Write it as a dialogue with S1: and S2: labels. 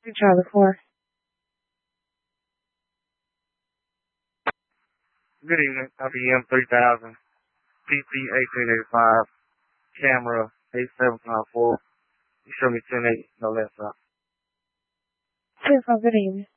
S1: Charlie 4.
S2: Good evening. IBM 3000. PC 1885. Camera 8754. You show me 10-8, no less.
S1: Please, good evening.